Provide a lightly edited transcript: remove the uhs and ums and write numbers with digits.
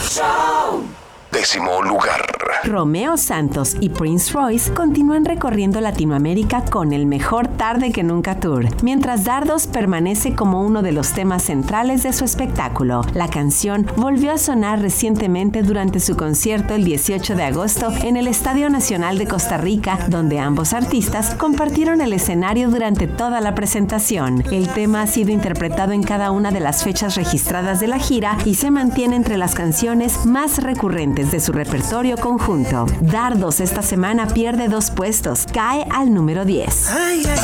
10º lugar. Romeo Santos y Prince Royce continúan recorriendo Latinoamérica con el mejor Tarde que Nunca Tour, mientras Dardos permanece como uno de los temas centrales de su espectáculo. La canción volvió a sonar recientemente durante su concierto el 18 de agosto en el Estadio Nacional de Costa Rica, donde ambos artistas compartieron el escenario durante toda la presentación. El tema ha sido interpretado en cada una de las fechas registradas de la gira y se mantiene entre las canciones más recurrentes de su repertorio conjunto. Dardos esta semana pierde 2 puestos, cae al número 10. Ay, ay,